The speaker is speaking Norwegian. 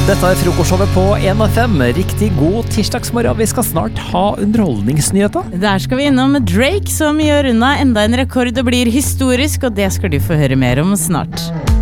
Dette frokostshowet på 1FM. Riktig god tirsdagsmorgen. Vi skal snart ha underholdningsnyheter. Der skal vi innom Drake, som gjør unna enda en rekord og blir historisk, og det skal du få høre mer om snart.